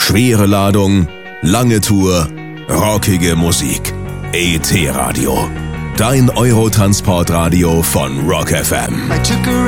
Schwere Ladung, lange Tour, rockige Musik. ET Radio. Dein Eurotransportradio von Rock FM. I took a